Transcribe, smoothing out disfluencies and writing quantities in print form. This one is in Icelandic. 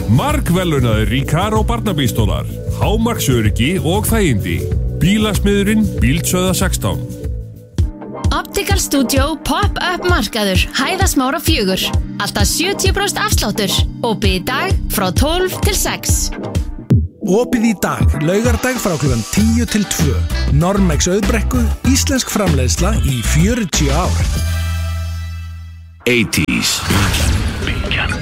Margvellunaðir Recaro barnabílstólar, hámarksöryggi og þægindi. Bílasmiðurinn Bíldsöða 16. Optical Studio Pop-up markaður Hæðasmára 4. Alltaf 70% afsláttur. Opið í dag frá 12 til 6. Opið í dag, laugardag frá klukkan 10 til 2. Normex Auðbrekku, íslensk framleiðsla í 40 ár. 80s. Bylgjan.